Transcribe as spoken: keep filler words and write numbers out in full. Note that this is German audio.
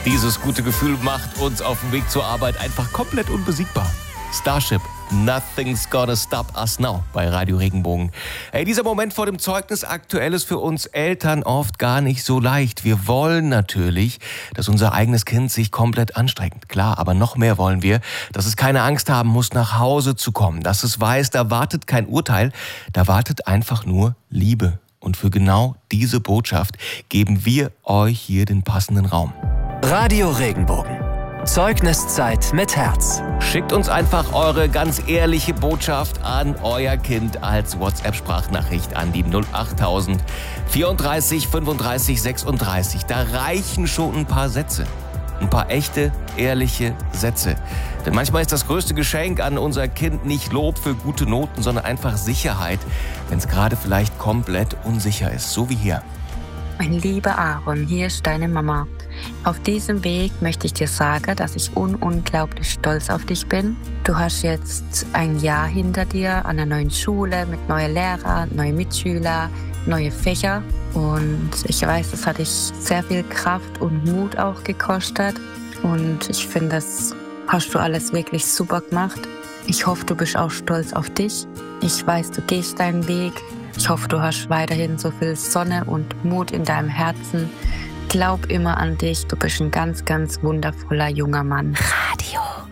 Dieses gute Gefühl macht uns auf dem Weg zur Arbeit einfach komplett unbesiegbar. Starship, Nothing's Gonna Stop Us Now bei Radio Regenbogen. Ey, dieser Moment vor dem Zeugnis aktuell ist für uns Eltern oft gar nicht so leicht. Wir wollen natürlich, dass unser eigenes Kind sich komplett anstrengt. Klar, aber noch mehr wollen wir, dass es keine Angst haben muss, nach Hause zu kommen. Dass es weiß, da wartet kein Urteil, da wartet einfach nur Liebe. Und für genau diese Botschaft geben wir euch hier den passenden Raum. Radio Regenbogen. Zeugniszeit mit Herz. Schickt uns einfach eure ganz ehrliche Botschaft an euer Kind als WhatsApp-Sprachnachricht an die null acht null null vierunddreißig fünfunddreißig sechsunddreißig. Da reichen schon ein paar Sätze. Ein paar echte, ehrliche Sätze. Denn manchmal ist das größte Geschenk an unser Kind nicht Lob für gute Noten, sondern einfach Sicherheit, wenn es gerade vielleicht komplett unsicher ist. So wie hier. Mein lieber Aaron, hier ist deine Mama. Auf diesem Weg möchte ich dir sagen, dass ich un- unglaublich stolz auf dich bin. Du hast jetzt ein Jahr hinter dir an einer neuen Schule mit neuen Lehrern, neuen Mitschülern, neue Fächer. Und ich weiß, das hat dich sehr viel Kraft und Mut auch gekostet. Und ich finde, das hast du alles wirklich super gemacht. Ich hoffe, du bist auch stolz auf dich. Ich weiß, du gehst deinen Weg. Ich hoffe, du hast weiterhin so viel Sonne und Mut in deinem Herzen. Glaub immer an dich. Du bist ein ganz, ganz wundervoller junger Mann. Radio